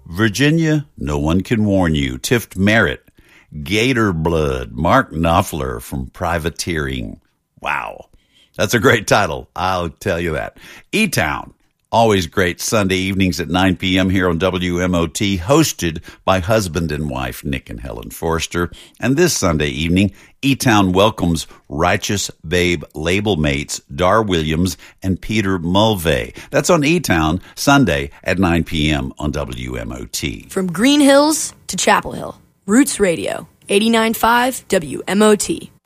Virginia, No One Can Warn You, Tift Merritt, Gator Blood, Mark Knopfler from Privateering. Wow, that's a great title, I'll tell you that. E-Town, always great Sunday evenings at 9 p.m. here on WMOT, hosted by husband and wife Nick and Helen Forster. And this Sunday evening, E-Town welcomes Righteous Babe label mates Dar Williams and Peter Mulvey. That's on E-Town, Sunday at 9 p.m. on WMOT. From Green Hills to Chapel Hill, Roots Radio, 89.5 WMOT.